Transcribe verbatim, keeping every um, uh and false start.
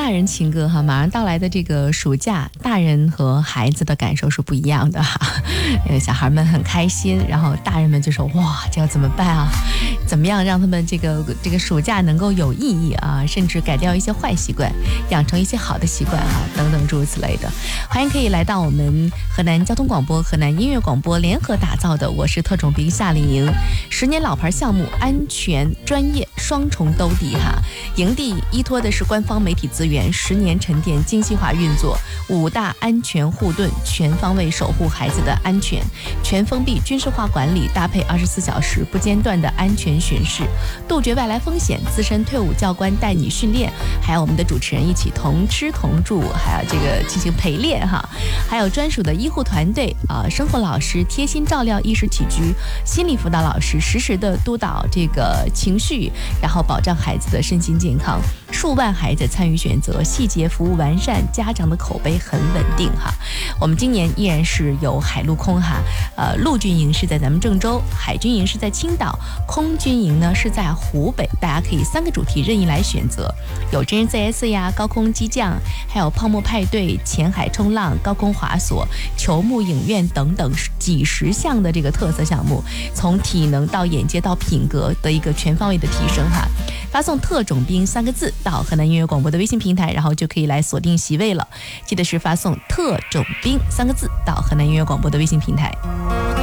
大人情歌哈，马上到来的这个暑假，大人和孩子的感受是不一样的哈。小孩们很开心，然后大人们就说哇，这要怎么办啊？怎么样让他们这个这个暑假能够有意义啊？甚至改掉一些坏习惯，养成一些好的习惯哈，等等诸如此类的。欢迎可以来到我们河南交通广播、河南音乐广播联合打造的我是特种兵夏令营，十年老牌项目，安全专业双重兜底哈。营地依托的是官方媒体资源，十年沉淀精细化运作，五大安全护盾，全方位守护孩子的安全，全封闭军事化管理，搭配二十四小时不间断的安全巡视，杜绝外来风险。资深退伍教官带你训练，还有我们的主持人一起同吃同住，还有这个进行陪练哈，还有专属的医护团队啊、呃，生活老师贴心照料衣食起居，心理辅导老师实时的督导这个情绪，然后保障孩子的身心健康。数万孩子参与选择，细节服务完善，家长的口碑很稳定哈。我们今年依然是有海陆空哈，呃，陆军营是在咱们郑州，海军营是在青岛，空军营呢是在湖北，大家可以三个主题任意来选择，有真人 C S 呀、高空机降，还有泡沫派对、浅海冲浪、高空滑索、球幕影院等等几十项的这个特色项目，从体能到眼界到品格的一个全方位的提升哈。发送特种兵三个字到河南音乐广播的微信平台，然后就可以来锁定席位了。记得是发送特种兵三个字到河南音乐广播的微信平台。